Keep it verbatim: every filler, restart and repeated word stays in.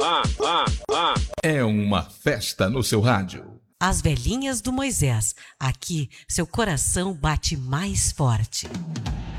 ah, ah, ah. É uma festa no seu rádio. As velhinhas do Moisés. Aqui, seu coração bate mais forte.